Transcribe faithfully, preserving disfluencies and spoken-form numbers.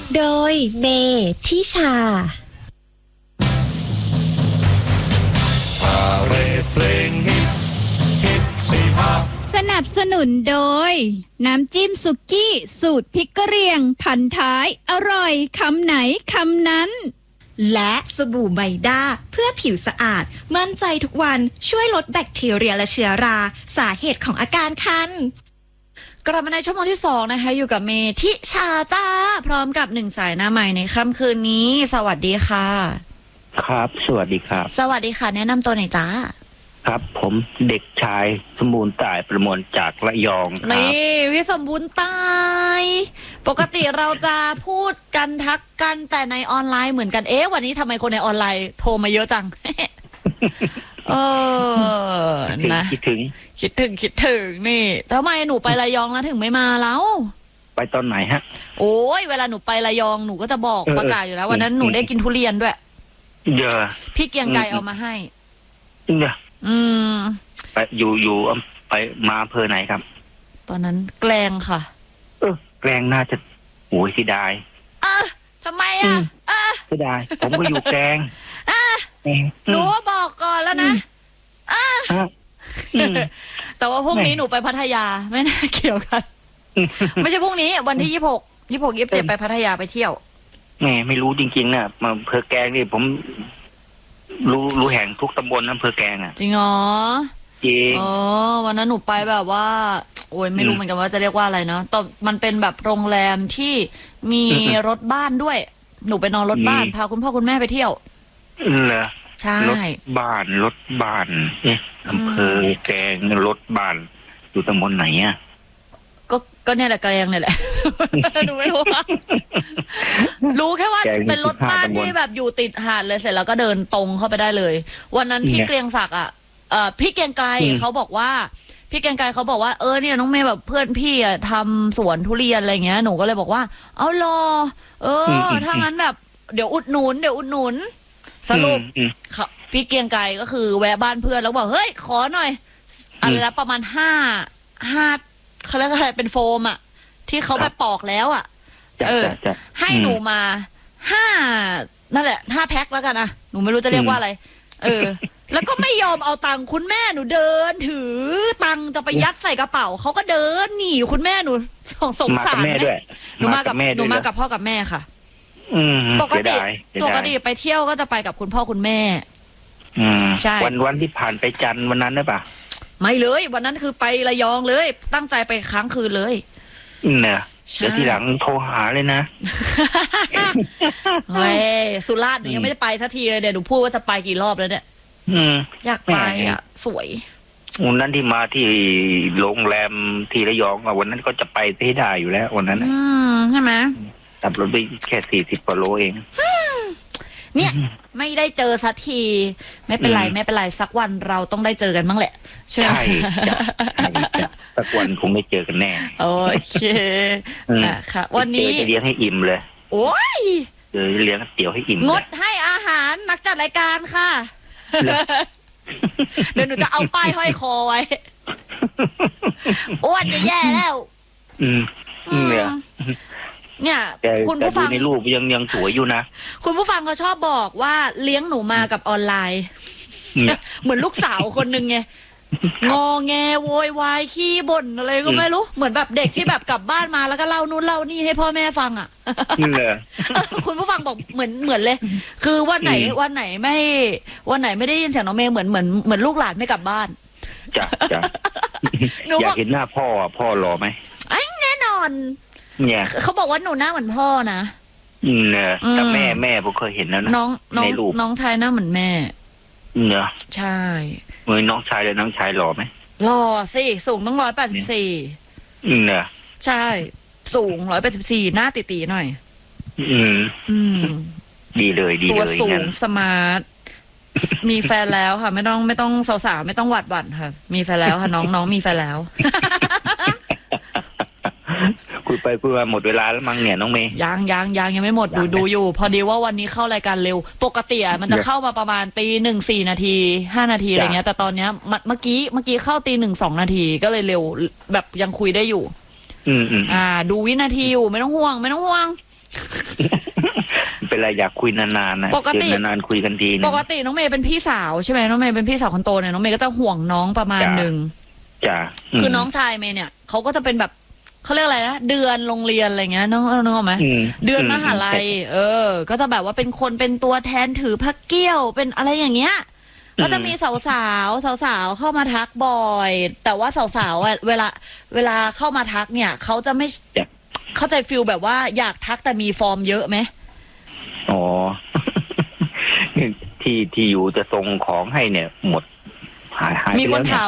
โดยเมทิชาสนับสนุนโดยน้ำจิ้มสุกี้สูตรพริกกะเหรี่ยงพันท้ายอร่อยคำไหนคำนั้นและสบู่ไมด้าเพื่อผิวสะอาดมั่นใจทุกวันช่วยลดแบคทีเรียและเชื้อราสาเหตุของอาการคันกลับมาในชั่วโมงที่สองนะคะอยู่กับเมทิชาจ้าพร้อมกับหนึ่งสายหน้าใหม่ในค่ำคืนนี้สวัสดีค่ะครับสวัสดีครับสวัสดีค่ะแนะนำตัวหน่อยจ้าครับผมเด็กชายสมบูรณ์ตายประมวลจากระยองครับนี่พี่สมบูรณ์ตายปกติเราจะพูดกันทักกันแต่ในออนไลน์เหมือนกันเอ๊ะวันนี้ทำไมคนในออนไลน์โทรมาเยอะจัง เออนะคิดถึงคิดถึงคิดถึงนี่ทำไมหนูไประยองแล้วถึงไม่มาแล้วไปตอนไหนฮะโอ้ยเวลาหนูไประยองหนูก็จะบอกประกาศอยู่แล้ววันนั้นหนูได้กินทุเรียนด้วยเยอะพี่เกียงไก่เอามาให้เยอะอืมไปอยู่อยู่ไปมาอำเภอไหนครับตอนนั้นแกลงค่ะเออแกลงน่าจะโอ้ยเสียดายอ่ะทำไมอ่ะอ่ะเสียดายผมก็อยู่แกลงอ่ะหนูบอกก่อนแล้วนะอ่ะแต่ว่าพรุ่งนี้หนูไปพัทยาไม่น่าเกี่ยวกันไม่ใช่พรุ่งนี้วันที่ยี่สิบหกยี่สิบหกยี่สิบเจ็ดไปพัทยาไปเที่ยวแหมไม่รู้จริงๆน่ะมาอำเภอแกลงนี่ผมรู้รู้แห่งทุกตำบลอำเภอแกลงอ่ะจริงเหรอจริงอ๋อวันนั้นหนูไปแบบว่าโอ้ยไม่รู้เหมือนกันว่าจะเรียกว่าอะไรเนาะแต่มันเป็นแบบโรงแรมที่มีรถบ้านด้วยหนูไปนอนรถบ้านพาคุณพ่อคุณแม่ไปเที่ยวเหรอใช่รถบ้านรถบ้านเนี่ยอำเภอแกลงรถบ้านอยู่ตำบลไหนอ่ะก็ก็เนี่ยแหละแกลงเนี่ยแหละหนูไม่รู้รู้แค่ว่าเป็นรถบ้านที่แบบอยู่ติดหาดเลยเสร็จแล้วก็เดินตรงเข้าไปได้เลยวันนั้นพี่เกรียงศักดิ์อ่ะเอ่อพี่เกรียงไกรเขาบอกว่าพี่เกรียงไกรเขาบอกว่าเออเนี่ยน้องเมย์แบบเพื่อนพี่อ่ะทำสวนทุเรียนอะไรเงี้ยหนูก็เลยบอกว่าเอารอเออถ้างั้นแบบเดี๋ยวอุดหนุนเดี๋ยวอุดหนุนสรุปพี่เกรียงไกรก็คือแวะบ้านเพื่อนแล้วบอกเฮ้ยขอหน่อยอะไรละประมาณห้าห้าเขาเรียกอะไรเป็นโฟมอ่ะที่เขาแบบปอกแล้วอ่ะเออให้หนูมาห้านั่นแหละห้าแพ็คแล้วกันนะหนูไม่รู้จะเรียกว่าอะไรเออแล้วก็ไม่ยอมเอาตังค์คุณแม่หนูเดินถือตังค์จะไปยัดใส่กระเป๋าเขาก็เดินหนีคุณแม่หนูสงสงสารแม่ด้วยหนูมากับหนูมากับพ่อกับแม่ค่ะปกติปกติไปเที่ยวก็จะไปกับคุณพ่อคุณแม่ใช่วันวันที่ผ่านไปจันทร์วันนั้นได้ปะไม่เลยวันนั้นคือไประยองเลยตั้งใจไปค้างคืนเลยเนี่ยเดี๋ยวทีหลังโทรหาเลยนะเฮ้ยสุราษฎร์หนูยังไม่ได้ไปสักทีเลยเดี๋ยวหนูพูดว่าจะไปกี่รอบแล้วเนี่ยอยากไปอ่ะสวยวันนั้นที่มาที่โรงแรมที่ระยองวันนั้นก็จะไปที่ได้อยู่แล้ววันนั้นใช่ไหมขับรถไปแค่สี่สิบกว่าโลเองเนี่ยไม่ได้เจอสักทีไม่เป็นไรไม่เป็นไรสักวันเราต้องได้เจอกันบ้างแหละใช่สักวันคงได้เจอกันแน่โอเคนะคะวันนี้จะเลี้ยงให้อิ่มเลยโอ้ยเดี๋ยวเลี้ยงเตี๋ยวให้อิ่มงดให้อาหารนักจัดรายการค่ะเดี๋ยวหนูจะเอาป้ายห้อยคอไว้อ้วนจะแย่แล้วอืมเนี่ยเนี่ยคุณผู้ฟังในรูปยังยังสวยอยู่นะคุณผู้ฟังเขาชอบบอกว่าเลี้ยงหนูมากับออนไลน์เหมือนลูกสาวคนนึงไงงอแงโวยวายขี้บ่นอะไรก็ไม่รู้เหมือนแบบเด็กที่แบบกลับบ้านมาแล้วก็เล่านู่นเล่านี่ให้พ่อแม่ฟังอ่ะคุณผู้ฟังบอกเหมือนเหมือนเลยคือวันไหนวันไหนไม่วันไหนไม่ได้ยินเสียงน้องเมย์เหมือนเหมือนเหมือนลูกหลานไม่กลับบ้านจ้ะจ้ะอยากเห็นหน้าพ่อพ่อรอไหมไอ้แน่นอนเนี่ยเขาบอกว่าหนูหน้าเหมือนพ่อนะอืมเนี่ยแต่แม่แม่ผมเคยเห็นแล้วนะน้องน้องน้องชายหน้าเหมือนแม่เนี่ยใช่เหมือนน้องชายเลยน้องชายหล่อไหมหล่อสิสูงต้องร้อยแปดสิบสี่เนี่ยใช่สูงร้อยแปดสิบสี่หน้าตีๆหน่อยอืมอืมดีเลยดีเลยตัวสูงสมาร์ทมีแฟนแล้วค่ะไม่ต้องไม่ต้องสาวๆไม่ต้องหวัดหวั่นค่ะมีแฟนแล้วค่ะน้องน้องมีแฟนแล้วคุยไปคุยมาหมดเวลาแล้วมั้งเนี่ยน้องเมย์ยังยังยังยังไม่หมดดูดูอยู่พอดีว่าวันนี้เข้ารายการเร็วปกติอ่ะมันจะเข้ามาประมาณตีหนึ่งสี่นาทีห้านาทีอะไรเงี้ยแต่ตอนเนี้ยเมื่อกี้เมื่อกี้เข้าตีหนึ่งสองนาทีก็เลยเร็วแบบยังคุยได้อยู่อืมอืมอ่าดูวินาทีอยู่ไม่ต้องห่วงไม่ต้องห่วงเป็นไรอยากคุยนานๆนะปกติเจอนานๆคุยกันทีนึงปกติน้องเมย์เป็นพี่สาวใช่ไหมน้องเมย์เป็นพี่สาวคนโตเนี่ยน้องเมย์ก็จะห่วงน้องประมาณจ้ะหนึ่งจ้ะคือน้องชายเมย์เนี่ยเขาก็จะเป็นแบบเขาเรียกอะไรนะเดือนโรงเรียนอะไรเงี้ยน้องน้องออกไหมมเดือนมหาลัย เออ ก็จะแบบว่าเป็นคนเป็นตัวแทนถือพระเกี้ยวเป็นอะไรอย่างเงี้ยก็จะมีสาวสาวสาวสาวๆเข้ามาทักบ่อย แต่ว่าสาวสาวๆอ่ะเวลาเวลาเข้ามาทักเนี่ยเขาจะไม่เข้าใจฟิลแบบว่าอยากทักแต่มีฟอร์มเยอะไหมอ๋อ ที่ที่อยู่จะส่งของให้เนี่ย หมดหายหายไปมีแล้วคนเนี่ยถาม